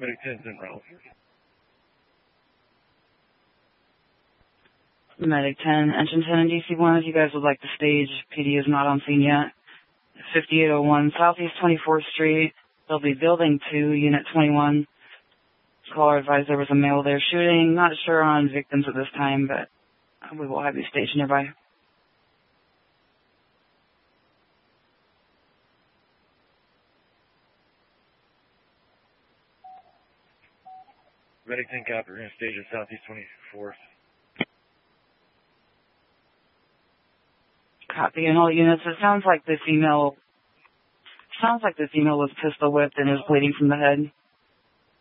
Medic 10's in route. Medic 10, Engine 10 and DC-1, if you guys would like to stage, PD is not on scene yet. 5801 Southeast 24th Street. They'll be building 2, Unit 21. Caller advised there was a male there shooting. Not sure on victims at this time, but we will have you staged nearby. Medic 10 copy. We're going to stage at Southeast 24th. Copy in all units. It sounds like the female was pistol whipped and is bleeding from the head.